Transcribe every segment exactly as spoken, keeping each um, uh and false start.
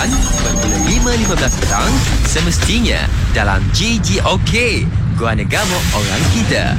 lapan bermula lima lima belas petang semestinya dalam G G OK, Gua Negara Orang Kita.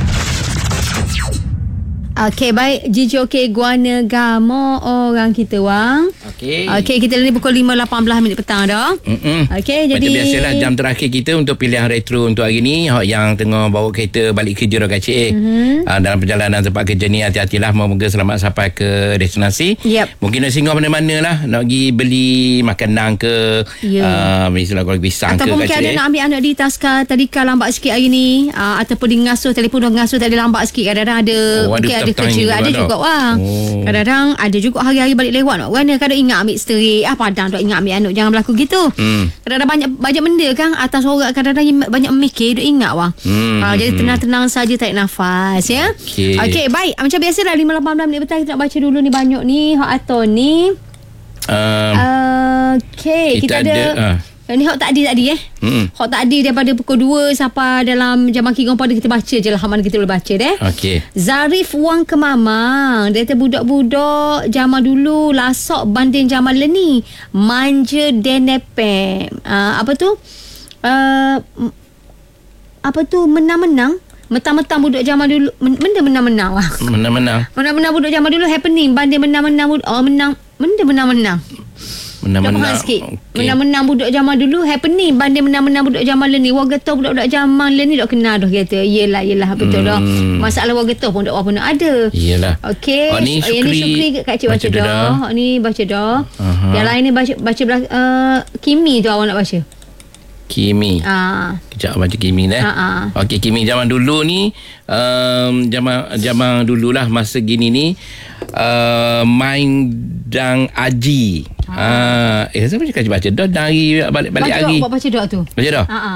Okey, baik. G G OK Guana Gamo Orang Kita, Wang. Okey. Okey, kita ni pukul lima lapan belas minit petang dah. Mm-mm. Okey, jadi macam biasalah jam terakhir kita untuk pilihan retro untuk hari ni. Hak yang tengah bawa kereta balik kerja dah kacik. Mm-hmm. Uh, dalam perjalanan tempat kerja ni hati-hatilah, moga selamat sampai ke destinasi. Yep. Mungkin nak singgah mana-mana lah, nak pergi beli makanan ke, yeah. uh, misalnya kalau pisang ke ataupun mungkin ada nak ambil anak di Taska tadika lambat sikit hari ni, uh, ataupun di ngasuh telefon dah ngasuh tadi lambat sikit, kadang-kadang ada oh, mungkin ada kerja ada juga wang. Oh. Kadang-kadang ada juga hari-hari balik lewat nak mana kadang ingat ambil isteri, ah padang dok ingat ambil anak, jangan berlaku gitu. Hmm. Kadang-kadang banyak banyak benda kan atas orang, kadang-kadang banyak memikir dok ingat wang. Hmm. Uh, jadi tenang-tenang saja, tarik nafas ya. Okey, okay, baik. Macam biasa dah lima lapan belas minit petang kita nak baca dulu ni banyak ni hak Aton ni. Um, uh, Okey, kita, kita ada, ada uh. Ni hak tadi tadi eh. Hmm. Hak tadi daripada pukul dua sampai dalam jam Kigong pada kita baca je lah mana kita boleh baca deh. Okey. Zarif Wang Kemamang, dia kata budak-budak zaman dulu lasok banding zaman leni. Manja denepem. Uh, apa tu? Uh, apa tu menang-menang? Mentang-mentang budak zaman dulu benda menang-menang wah. Menang-menang. Menang-menang budak zaman dulu happening banding menang-menang budak oh menang benda menang-menang. Menang-menang sikit. Okay. Menang-menang budak zaman dulu happening banding menang-menang budak zaman ni. Wang getah budak-budak zaman ni dok kenal dah kata. Yelah yelah betul hmm. dah. Masalah wang getah pun dok apa nak ada. Yelah. Okey. Oh, ni Syukri, oh, ni Syukri Kak Cik baca, baca dah. dah. Oh, ni baca dah. Uh-huh. Yang lain ni baca baca uh, Kimi tu awak nak baca. Kimi. Ah. Kejap baca Kimi eh. Ah. Okey, Kimi zaman dulu ni um, zaman zaman dululah masa gini ni uh, main dang aji. Ah. Uh, eh saya baca baca dah dari balik-balik baca hari. Baca dah baca dah tu. Baca dah. Ha.